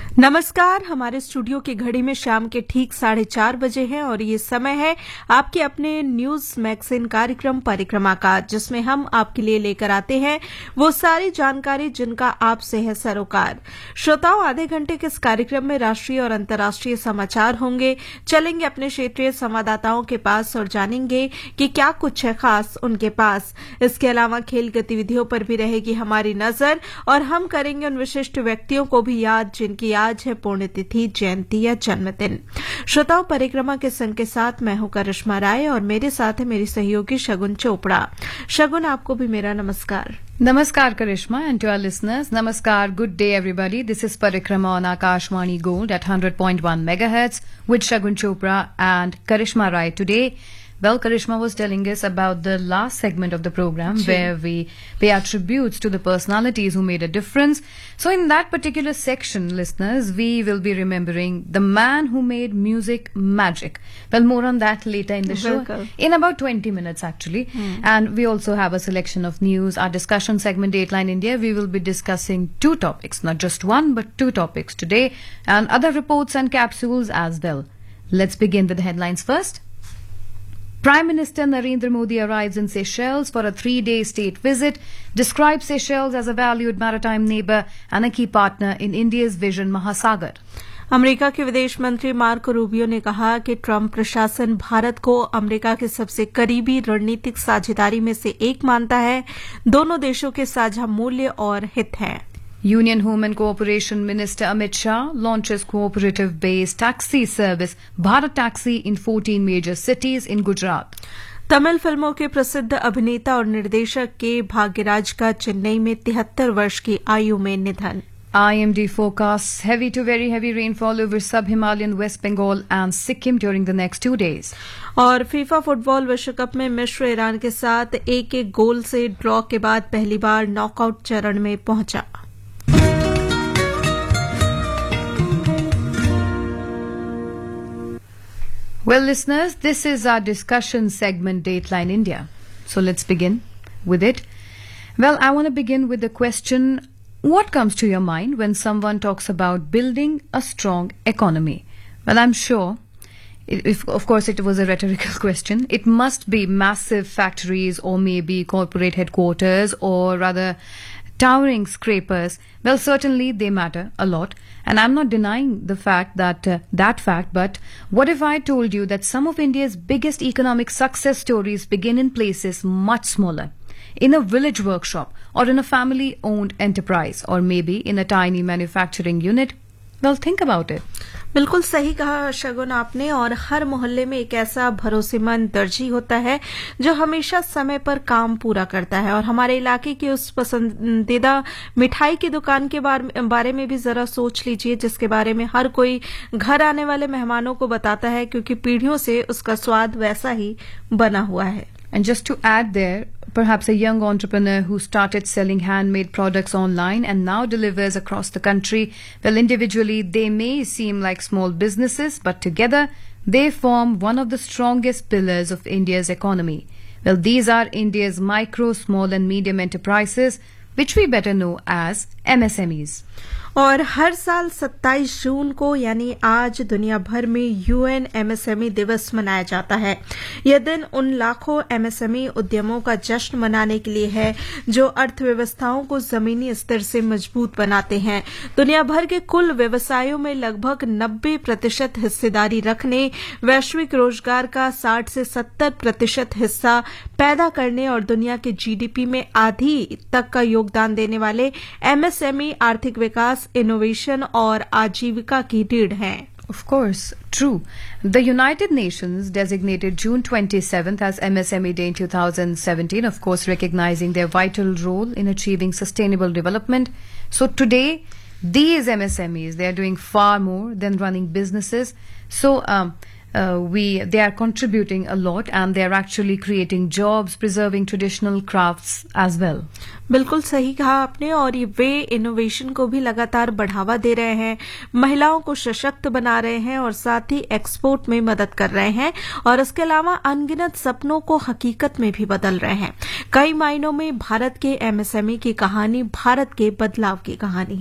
नमस्कार। हमारे स्टूडियो की घड़ी में शाम के ठीक 4:30 बजे हैं और ये समय है आपके अपने न्यूज मैगजीन कार्यक्रम परिक्रमा का, जिसमें हम आपके लिए लेकर आते हैं वो सारी जानकारी जिनका आपसे है सरोकार। श्रोताओं, आधे घंटे के इस कार्यक्रम में राष्ट्रीय और अंतर्राष्ट्रीय समाचार होंगे। चलेंगे अपने क्षेत्रीय संवाददाताओं के पास और जानेंगे कि क्या कुछ है खास उनके पास। इसके अलावा खेल गतिविधियों पर भी रहेगी हमारी नजर और हम करेंगे उन विशिष्ट व्यक्तियों को भी याद जिनकी आज है पुण्यतिथि, जयंती या जन्मदिन। श्रोताओं, परिक्रमा के संग के साथ मैं हूं करिश्मा राय और मेरे साथ है मेरी सहयोगी शगुन चोपड़ा। शगुन, आपको भी मेरा नमस्कार। Namaskar Karishma, and to our listeners, Namaskar, good day everybody. This is Parikrama on Akashvani Gold at 100.1 megahertz with Shagun Chopra and Karishma Rai today. Well, Karishma was telling us about the last segment of the program where we pay our tributes to the personalities who made a difference. So in that particular section, listeners, we will be remembering the man who made music magic. Well, more on that later in the show. In about 20 minutes, actually. And we also have a selection of news. Our discussion segment, Dateline India, we will be discussing two topics, not just one, but two topics today, and other reports and capsules as well. Let's begin with the headlines first. Prime Minister Narendra Modi arrives in Seychelles for a 3-day state visit, describes Seychelles as a valued maritime neighbor and a key partner in India's Vision Mahasagar. America के विदेश मंत्री Marco Rubio ने कहा कि Trump प्रशासन भारत को America के सबसे करीबी रणनीतिक साझेदारी में से एक मानता है। दोनों देशों के साझा मूल्य और हित हैं। Union Home and Cooperation Minister Amit Shah launches cooperative-based taxi service Bharat Taxi in 14 major cities in Gujarat. Tamil फिल्मों के प्रसिद्ध अभिनेता और निर्देशक के भाग्यराज का चेन्नई में 73 वर्ष की आयु में निधन। IMD forecasts heavy to very heavy rainfall over sub-Himalayan West Bengal and Sikkim during the next 2 days. और फीफा फुटबॉल विश्व कप में मिस्र ईरान के साथ 1-1 गोल से ड्रॉ के बाद पहली बार नॉकआउट चरण में पहुंचा। Well, listeners, this is our discussion segment, Dateline India. So let's begin with it. Well, I want to begin with the question, what comes to your mind when someone talks about building a strong economy? Well, I'm sure, if of course it was a rhetorical question, it must be massive factories or maybe corporate headquarters or rather towering scrapers. Well, certainly they matter a lot, and I'm not denying the fact that fact, but what if I told you that some of India's biggest economic success stories begin in places much smaller, in a village workshop or in a family-owned enterprise or maybe in a tiny manufacturing unit? Well, think about it. बिल्कुल सही कहा शगुन आपने। और हर मोहल्ले में एक ऐसा भरोसेमंद दर्जी होता है जो हमेशा समय पर काम पूरा करता है। और हमारे इलाके की उस पसंदीदा मिठाई की दुकान के बारे में भी जरा सोच लीजिए, जिसके बारे में हर कोई घर आने वाले मेहमानों को बताता है, क्योंकि पीढ़ियों से उसका स्वाद वैसा ही बना हुआ है। And just to add there, perhaps a young entrepreneur who started selling handmade products online and now delivers across the country. Well, individually, they may seem like small businesses, but together, they form one of the strongest pillars of India's economy. Well, these are India's micro, small and medium enterprises, which we better know as MSMEs. और हर साल 27 जून को यानी आज दुनिया भर में UN MSME दिवस मनाया जाता है। यह दिन उन लाखों एमएसएमई उद्यमों का जश्न मनाने के लिए है जो अर्थव्यवस्थाओं को जमीनी स्तर से मजबूत बनाते हैं। दुनिया भर के कुल व्यवसायों में लगभग 90% हिस्सेदारी रखने, वैश्विक रोजगार का 60 से 70% हिस्सा पैदा करने और दुनिया के जीडीपी में आधी तक का योगदान देने वाले एमएसएमई आर्थिक विकास, इनोवेशन और आजीविका की रीढ़ हैं। Of course, true. The United Nations designated June 27th as MSME Day in 2017, of course recognizing their vital role in achieving sustainable development. So today, these MSMEs, they are doing far more than running businesses. So they are contributing a lot and they are actually creating jobs, preserving traditional crafts as well. बिल्कुल सही कहा आपने। और ये वे innovation को भी लगातार बढ़ावा दे रहे हैं, महिलाओं को सशक्त बना रहे हैं और साथ ही एक्सपोर्ट में मदद कर रहे हैं और इसके अलावा अनगिनत सपनों को हकीकत में भी बदल रहे हैं। कई मायनों में भारत के एमएसएमई की कहानी भारत के बदलाव की कहानी है।